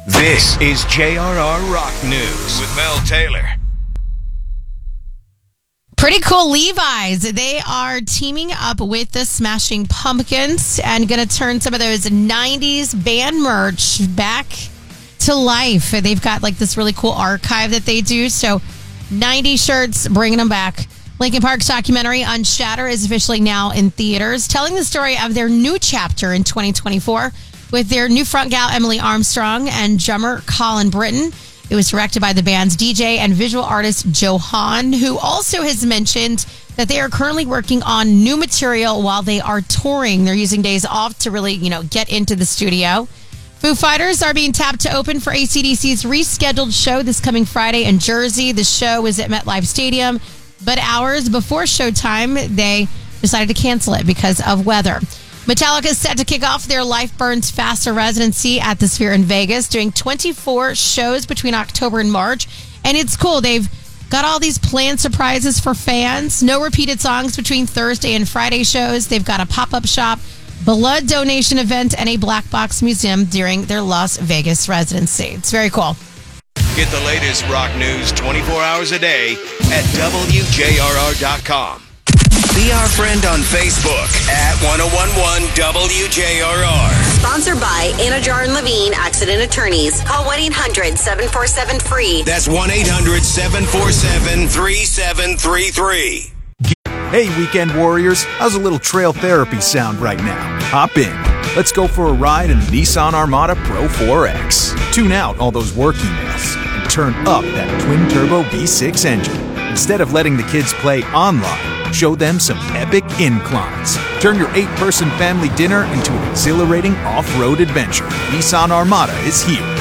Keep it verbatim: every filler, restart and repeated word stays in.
This is J R R Rock News with Mel Taylor. Pretty cool. Levi's. They are teaming up with the Smashing Pumpkins and going to turn some of those nineties band merch back to life. They've got like this really cool archive that they do. So nineties shirts, bringing them back. Linkin Park's documentary Unshatter is officially now in theaters, telling the story of their new chapter in twenty twenty-four with their new front gal Emily Armstrong and drummer Colin Britton. It was directed by the band's D J and visual artist Joe Hahn, who also has mentioned that they are currently working on new material while they are touring. They're using days off to really, you know, get into the studio. Foo Fighters are being tapped to open for A C D C's rescheduled show this coming Friday in Jersey. The show is at MetLife Stadium, but hours before showtime, they decided to cancel it because of weather. Metallica is set to kick off their Life Burns Faster residency at the Sphere in Vegas, doing twenty-four shows between October and March. And it's cool. They've got all these planned surprises for fans. No repeated songs between Thursday and Friday shows. They've got a pop-up shop, blood donation event, and a black box museum during their Las Vegas residency. It's very cool. Get the latest rock news twenty-four hours a day at W J R R dot com. Be our friend on Facebook at ten eleven W J R R. Sponsored by Anajar and Levine Accident Attorneys. Call one eight hundred seven four seven F R E E. That's one eight hundred seven four seven three seven three three. Hey, weekend warriors, how's a little trail therapy sound right now? Hop in. Let's go for a ride in the Nissan Armada Pro four X. Tune out all those work emails and turn up that twin-turbo V six engine. Instead of letting the kids play online, show them some epic inclines. Turn your eight-person family dinner into an exhilarating off-road adventure. Nissan Armada is here.